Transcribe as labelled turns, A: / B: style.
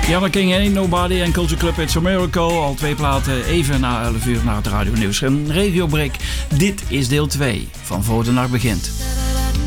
A: Rihanna King, Ain't Nobody en Culture Club It's a Miracle. Al 2 platen even na 11 uur na het radio nieuws. Een regiobreak. Dit is deel 2 van Voor de Nacht Begint.